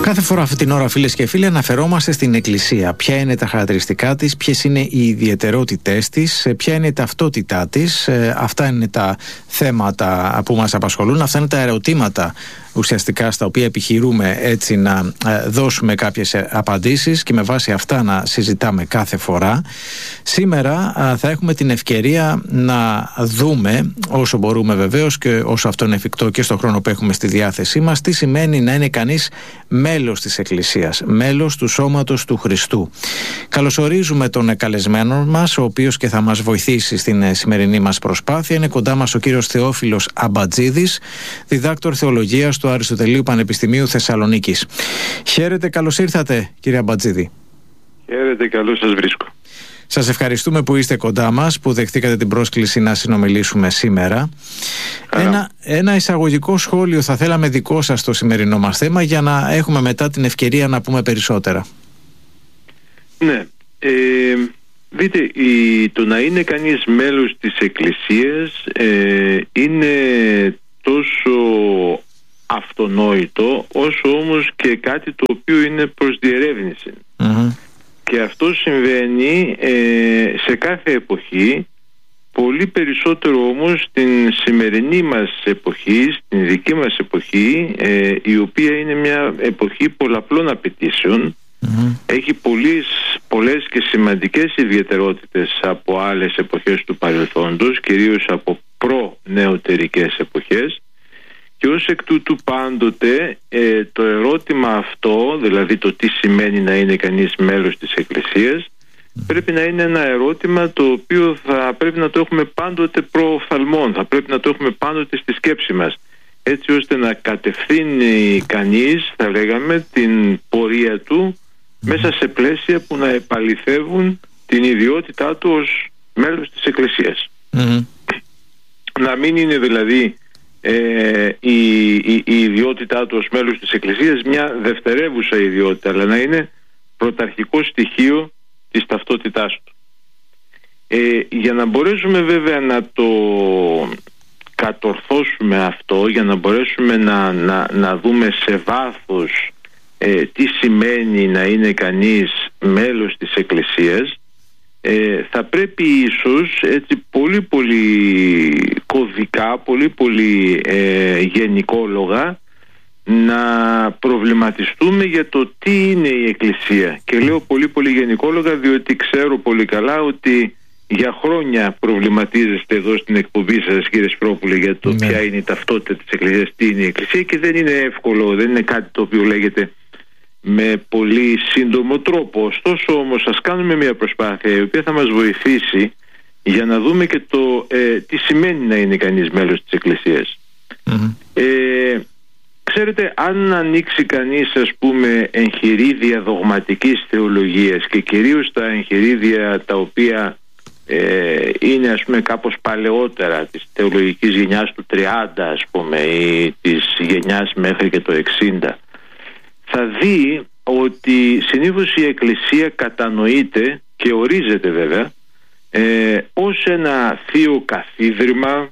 Κάθε φορά αυτή την ώρα, φίλες και φίλοι, αναφερόμαστε στην Εκκλησία. Ποια είναι τα χαρακτηριστικά της, ποιες είναι οι ιδιαιτερότητές της, ποια είναι η ταυτότητά της. Αυτά είναι τα θέματα που μας απασχολούν, αυτά είναι τα ερωτήματα ουσιαστικά στα οποία επιχειρούμε έτσι να δώσουμε κάποιες απαντήσεις και με βάση αυτά να συζητάμε κάθε φορά. Σήμερα θα έχουμε την ευκαιρία να δούμε, όσο μπορούμε βεβαίως και όσο αυτό είναι εφικτό και στον χρόνο που έχουμε στη διάθεσή μας, τι σημαίνει να είναι κανείς μέλος της Εκκλησίας, μέλος του σώματος του Χριστού. Καλωσορίζουμε τον καλεσμένο μας, ο οποίος και θα μας βοηθήσει στην σημερινή μας προσπάθεια. Είναι κοντά μας ο κύριος Θεόφιλος Αμπατζίδης, διδάκτορ θεολογίας του Αριστοτελείου Πανεπιστημίου Θεσσαλονίκης. Χαίρετε, καλώς ήρθατε κύριε Αμπατζίδη. Χαίρετε, καλώς σας βρίσκω. Σας ευχαριστούμε που είστε κοντά μας, που δεχτήκατε την πρόσκληση να συνομιλήσουμε σήμερα. Ένα εισαγωγικό σχόλιο θα θέλαμε δικό σας στο σημερινό μας θέμα, για να έχουμε μετά την ευκαιρία να πούμε περισσότερα. Ναι, δείτε, το να είναι κανείς μέλος της Εκκλησίας είναι τόσο αυτονόητο, όσο όμως και κάτι το οποίο είναι προς διερεύνηση. Και αυτό συμβαίνει σε κάθε εποχή, πολύ περισσότερο όμως στην σημερινή μας εποχή, στην δική μας εποχή, η οποία είναι μια εποχή πολλαπλών απαιτήσεων. Έχει πολλές και σημαντικές ιδιαιτερότητες από άλλες εποχές του παρελθόντος, κυρίως από προ-νεωτερικές εποχές. Και ως εκ τούτου πάντοτε το ερώτημα αυτό, δηλαδή το τι σημαίνει να είναι κανείς μέλος της Εκκλησίας, πρέπει να είναι ένα ερώτημα το οποίο θα πρέπει να το έχουμε πάντοτε προοφθαλμόν, θα πρέπει να το έχουμε πάντοτε στη σκέψη μας, έτσι ώστε να κατευθύνει κανείς, θα λέγαμε, την πορεία του μέσα σε πλαίσια που να επαληθεύουν την ιδιότητά του ως μέλος της Εκκλησίας. Να μην είναι δηλαδή η ιδιότητά του ως μέλος της Εκκλησίας μια δευτερεύουσα ιδιότητα, αλλά να είναι πρωταρχικό στοιχείο της ταυτότητάς του. Για να μπορέσουμε βέβαια να το κατορθώσουμε αυτό, για να μπορέσουμε να δούμε σε βάθος τι σημαίνει να είναι κανείς μέλος της Εκκλησίας, θα πρέπει ίσως έτσι πολύ κωδικά, πολύ γενικόλογα να προβληματιστούμε για το τι είναι η Εκκλησία. Και λέω πολύ γενικόλογα διότι ξέρω πολύ καλά ότι για χρόνια προβληματίζεστε εδώ στην εκπομπή σας, κύριε Σπυρόπουλε, για το ποια είναι η ταυτότητα της Εκκλησίας, τι είναι η Εκκλησία, και δεν είναι εύκολο, δεν είναι κάτι το οποίο λέγεται με πολύ σύντομο τρόπο. Ωστόσο όμως ας κάνουμε μια προσπάθεια η οποία θα μας βοηθήσει για να δούμε και το τι σημαίνει να είναι κανείς μέλος της Εκκλησίας. Ξέρετε, αν ανοίξει κανείς, ας πούμε, εγχειρίδια δογματικής θεολογίας, και κυρίως τα εγχειρίδια τα οποία είναι, ας πούμε, κάπως παλαιότερα, της θεολογικής γενιάς του 30, ας πούμε, ή της γενιάς μέχρι και το 60, θα δει ότι συνήθως η Εκκλησία κατανοείται και ορίζεται βέβαια ως ένα θείο καθίδρυμα,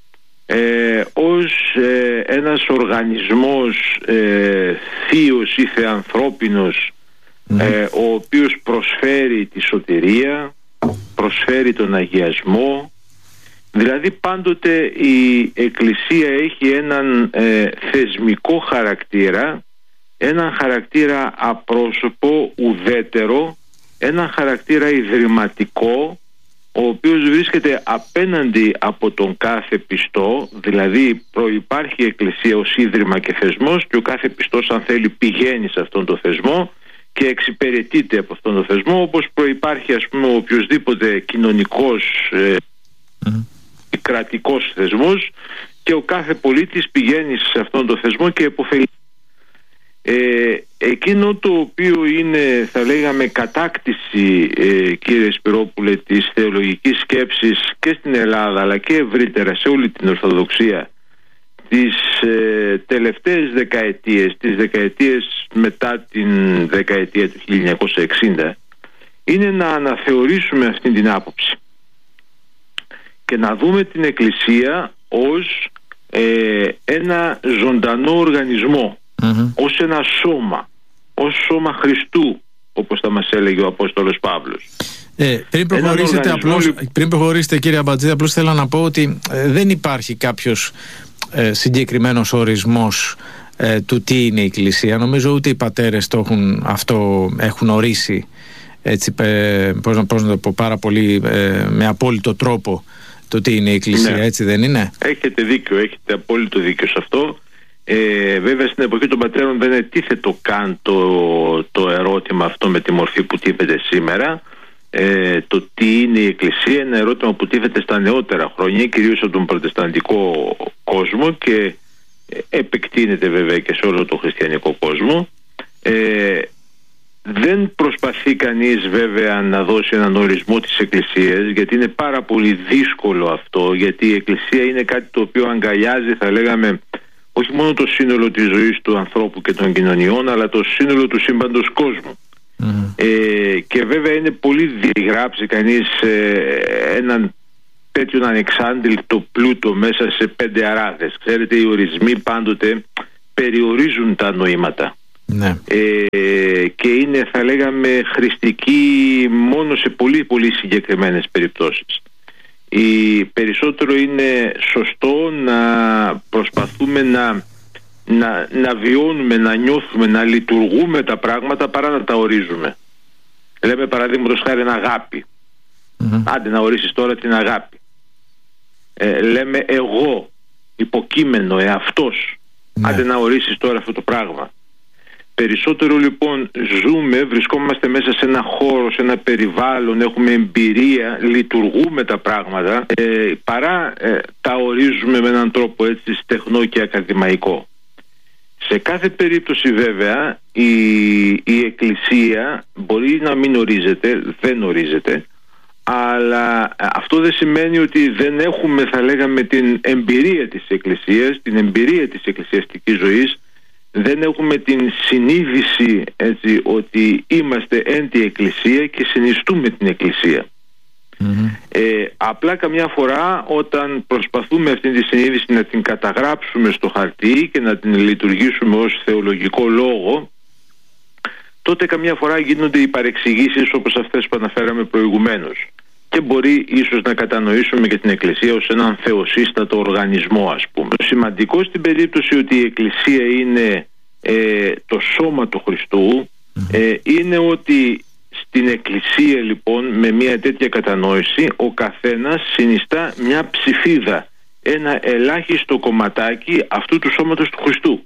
ως ένας οργανισμός θείος ή θεανθρώπινος, ο οποίος προσφέρει τη σωτηρία, προσφέρει τον αγιασμό. Δηλαδή πάντοτε η Εκκλησία έχει έναν θεσμικό χαρακτήρα, έναν χαρακτήρα απρόσωπο, ουδέτερο, έναν χαρακτήρα ιδρυματικό, ο οποίος βρίσκεται απέναντι από τον κάθε πιστό. Δηλαδή προϋπάρχει η Εκκλησία ως ίδρυμα και θεσμός, και ο κάθε πιστός, αν θέλει, πηγαίνει σε αυτόν τον θεσμό και εξυπηρετείται από αυτόν τον θεσμό, όπως προϋπάρχει, ας πούμε, οποιοσδήποτε κοινωνικός κρατικός θεσμός, και ο κάθε πολίτης πηγαίνει σε αυτόν τον θεσμό και επωφελεί. Εκείνο το οποίο είναι, θα λέγαμε, κατάκτηση, κύριε Σπυρόπουλε, της θεολογικής σκέψης και στην Ελλάδα αλλά και ευρύτερα σε όλη την Ορθοδοξία τις τελευταίες δεκαετίες, τις δεκαετίες μετά την δεκαετία του 1960, είναι να αναθεωρήσουμε αυτή την άποψη και να δούμε την Εκκλησία ως ένα ζωντανό οργανισμό, ως ένα σώμα, ως σώμα Χριστού, όπως θα μας έλεγε ο Απόστολος Παύλος. Πριν προχωρήσετε κύριε Αμπατζίδη, απλώς θέλω να πω ότι δεν υπάρχει κάποιος συγκεκριμένος ορισμός του τι είναι η Εκκλησία. Νομίζω ούτε οι πατέρες έχουν ορίσει, έτσι, πώς να το πω, πάρα πολύ με απόλυτο τρόπο το τι είναι η Εκκλησία, ναι. Έτσι δεν είναι? Έχετε δίκιο, έχετε απόλυτο δίκιο σε αυτό. Βέβαια στην εποχή των πατέρων δεν ετίθετο καν το ερώτημα αυτό με τη μορφή που τίθεται σήμερα. Το τι είναι η Εκκλησία είναι ένα ερώτημα που τίθεται στα νεότερα χρόνια, κυρίως από τον προτεσταντικό κόσμο, και επεκτείνεται βέβαια και σε όλο τον χριστιανικό κόσμο. Δεν προσπαθεί κανείς βέβαια να δώσει έναν ορισμό της Εκκλησίας, γιατί είναι πάρα πολύ δύσκολο αυτό, γιατί η Εκκλησία είναι κάτι το οποίο αγκαλιάζει, θα λέγαμε, όχι μόνο το σύνολο της ζωής του ανθρώπου και των κοινωνιών, αλλά το σύνολο του σύμπαντος κόσμου. Και βέβαια είναι πολύ διαγράψει κανείς έναν τέτοιον ανεξάντλητο πλούτο μέσα σε 5 αράδες. Ξέρετε, οι ορισμοί πάντοτε περιορίζουν τα νοήματα. Ναι. Και είναι, θα λέγαμε, χρηστικοί μόνο σε πολύ πολύ συγκεκριμένες περιπτώσεις. Περισσότερο είναι σωστό να προσπαθούμε να βιώνουμε, να νιώθουμε, να λειτουργούμε τα πράγματα παρά να τα ορίζουμε. Λέμε παραδείγματος χάρη αγάπη. Άντε να ορίσεις τώρα την αγάπη. Λέμε εγώ, υποκείμενο, εαυτός. Άντε να ορίσεις τώρα αυτό το πράγμα. Περισσότερο λοιπόν βρισκόμαστε μέσα σε ένα χώρο, σε ένα περιβάλλον, έχουμε εμπειρία, λειτουργούμε τα πράγματα, παρά τα ορίζουμε με έναν τρόπο έτσι στεχνό και ακαδημαϊκό. Σε κάθε περίπτωση βέβαια η Εκκλησία μπορεί να μην ορίζεται, δεν ορίζεται, αλλά αυτό δεν σημαίνει ότι δεν έχουμε, θα λέγαμε, την εμπειρία της Εκκλησίας, την εμπειρία της εκκλησιαστικής ζωής. Δεν έχουμε την συνείδηση, έτσι, ότι είμαστε εν τη Εκκλησία και συνιστούμε την Εκκλησία. Απλά καμιά φορά όταν προσπαθούμε αυτή τη συνείδηση να την καταγράψουμε στο χαρτί και να την λειτουργήσουμε ως θεολογικό λόγο, τότε καμιά φορά γίνονται οι παρεξηγήσεις όπως αυτές που αναφέραμε προηγουμένως, και μπορεί ίσως να κατανοήσουμε και την Εκκλησία ως έναν θεοσύστατο οργανισμό, ας πούμε. Σημαντικό στην περίπτωση ότι η Εκκλησία είναι το σώμα του Χριστού, είναι ότι στην Εκκλησία λοιπόν, με μια τέτοια κατανόηση, ο καθένας συνιστά μια ψηφίδα, ένα ελάχιστο κομματάκι αυτού του σώματος του Χριστού.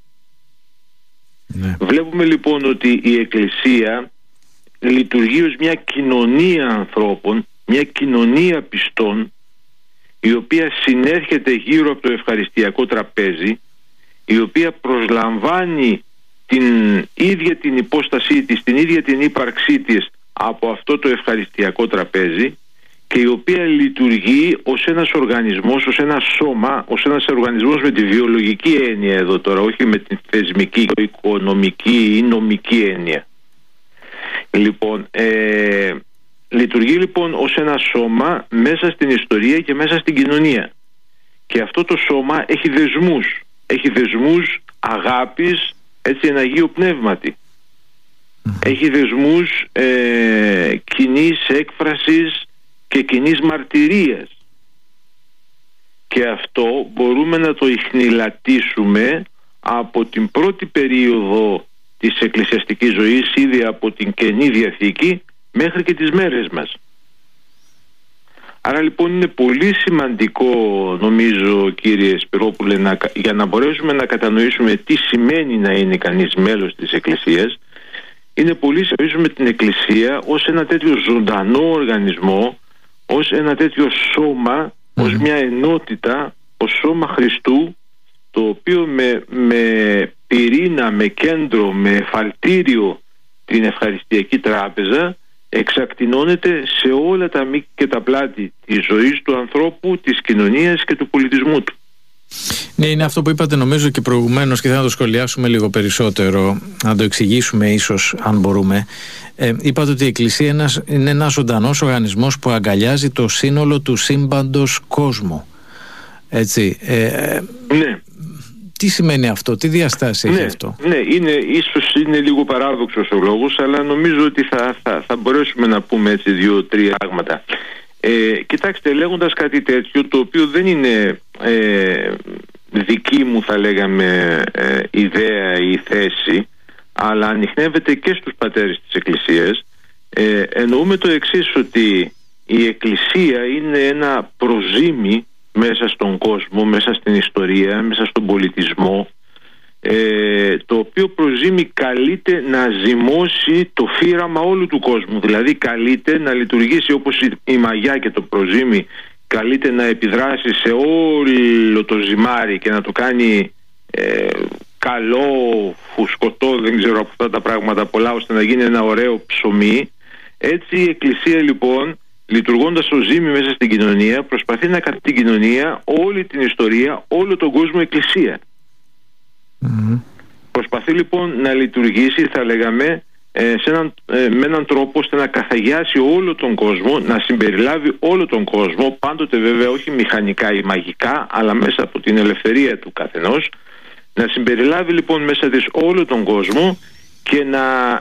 Βλέπουμε λοιπόν ότι η Εκκλησία λειτουργεί ως μια κοινωνία ανθρώπων, μια κοινωνία πιστών, η οποία συνέρχεται γύρω από το ευχαριστιακό τραπέζι, η οποία προσλαμβάνει την ίδια την υπόστασή της, την ίδια την ύπαρξή της από αυτό το ευχαριστιακό τραπέζι, και η οποία λειτουργεί ως ένας οργανισμός, ως ένα σώμα, ως ένας οργανισμός με τη βιολογική έννοια εδώ τώρα, όχι με την θεσμική, οικονομική ή νομική έννοια. Λοιπόν, λειτουργεί λοιπόν ως ένα σώμα μέσα στην ιστορία και μέσα στην κοινωνία. Και αυτό το σώμα έχει δεσμούς. Έχει δεσμούς αγάπης, έτσι, εν Αγίου Πνεύματι. Έχει δεσμούς κοινής έκφρασης και κοινής μαρτυρίας. Και αυτό μπορούμε να το ιχνηλατήσουμε από την πρώτη περίοδο της εκκλησιαστικής ζωής, ήδη από την Καινή Διαθήκη μέχρι και τις μέρες μας. Άρα λοιπόν είναι πολύ σημαντικό, νομίζω, κύριε Σπυρόπουλε, για να μπορέσουμε να κατανοήσουμε τι σημαίνει να είναι κανείς μέλος της Εκκλησίας, είναι πολύ σημαντικό με την Εκκλησία ως ένα τέτοιο ζωντανό οργανισμό, ως ένα τέτοιο σώμα, ως μια ενότητα, ως σώμα Χριστού, το οποίο με πυρήνα, με κέντρο, με εφαλτήριο την ευχαριστιακή τράπεζα, εξακτηνώνεται σε όλα τα μήκη και τα πλάτη της ζωής του ανθρώπου, της κοινωνίας και του πολιτισμού του. Ναι, είναι αυτό που είπατε νομίζω και προηγουμένως, και θα το σχολιάσουμε λίγο περισσότερο, να το εξηγήσουμε ίσως αν μπορούμε. Είπατε ότι η Εκκλησία είναι ένας ζωντανός οργανισμός που αγκαλιάζει το σύνολο του σύμπαντος κόσμου. Έτσι. Ναι. Τι σημαίνει αυτό, τι διαστάσεις έχει αυτό? Ναι, ίσως είναι λίγο παράδοξος ο λόγος, αλλά νομίζω ότι θα μπορέσουμε να πούμε έτσι 2-3 πράγματα. Κοιτάξτε, λέγοντας κάτι τέτοιο, το οποίο δεν είναι δική μου, θα λέγαμε, ιδέα ή θέση, αλλά ανιχνεύεται και στους πατέρες της Εκκλησίας, εννοούμε το εξής, ότι η Εκκλησία είναι ένα προζύμι μέσα στον κόσμο, μέσα στην ιστορία, μέσα στον πολιτισμό, το οποίο προζύμι καλείται να ζυμώσει το φύραμα όλου του κόσμου. Δηλαδή καλείται να λειτουργήσει όπως η μαγιά, και το προζύμι καλείται να επιδράσει σε όλο το ζυμάρι και να το κάνει καλό, φουσκωτό, δεν ξέρω, από αυτά τα πράγματα πολλά, ώστε να γίνει ένα ωραίο ψωμί. Έτσι η Εκκλησία, λοιπόν, λειτουργώντας ως ζύμι μέσα στην κοινωνία, προσπαθεί να κάνει την κοινωνία, όλη την ιστορία, όλο τον κόσμο εκκλησία. Προσπαθεί λοιπόν να λειτουργήσει, θα λέγαμε, με έναν τρόπο ώστε να καθαγιάσει όλο τον κόσμο, να συμπεριλάβει όλο τον κόσμο, πάντοτε βέβαια όχι μηχανικά ή μαγικά, αλλά μέσα από την ελευθερία του καθενός, να συμπεριλάβει λοιπόν μέσα της όλο τον κόσμο και να